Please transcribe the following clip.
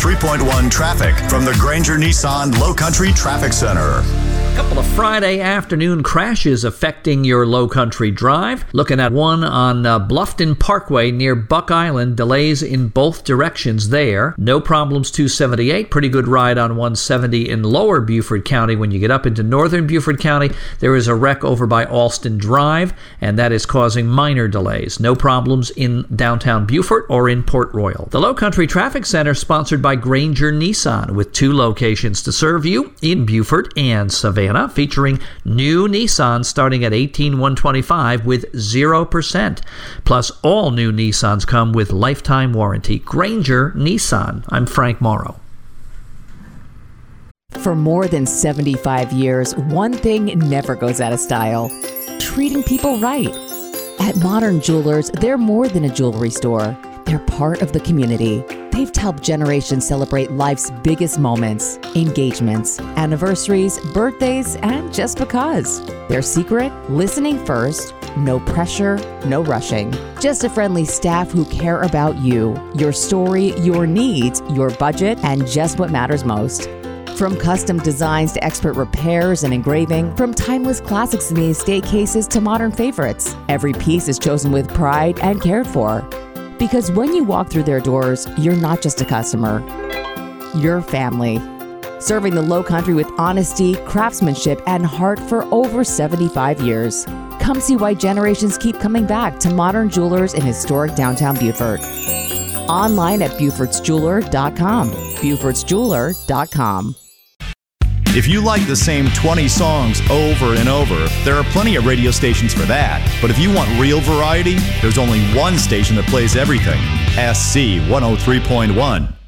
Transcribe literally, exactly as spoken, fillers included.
three point one traffic from the Granger Nissan Low Country Traffic Center. A couple of Friday afternoon crashes affecting your Low Country drive. Looking at one on uh, Bluffton Parkway near Buck Island. Delays in both directions there. No problems two seventy-eight. Pretty good ride on one seventy in Lower Beaufort County. When you get up into Northern Beaufort County, there is a wreck over by Alston Drive, and that is causing minor delays. No problems in downtown Beaufort or in Port Royal. The Low Country Traffic Center sponsored by Granger Nissan, with two locations to serve you in Beaufort and Savannah, featuring new Nissans starting at eighteen thousand one hundred twenty-five dollars with zero percent. Plus, all new Nissans come with lifetime warranty. Granger Nissan. I'm Frank Morrow. For more than seventy-five years, one thing never goes out of style: treating people right. At Modern Jewelers, they're more than a jewelry store. They're part of the community. They've helped generations celebrate life's biggest moments, engagements, anniversaries, birthdays, and just because. Their secret? Listening first, no pressure, no rushing. Just a friendly staff who care about you, your story, your needs, your budget, and just what matters most. From custom designs to expert repairs and engraving, from timeless classics in the estate cases to modern favorites, every piece is chosen with pride and cared for. Because when you walk through their doors, you're not just a customer, you're family. Serving the Low Country with honesty, craftsmanship, and heart for over seventy-five years. Come see why generations keep coming back to Modern Jewelers in historic downtown Beaufort. Online at Beauforts Jeweler dot com. Beauforts Jeweler dot com. If you like the same twenty songs over and over, there are plenty of radio stations for that. But if you want real variety, there's only one station that plays everything. S C one oh three point one.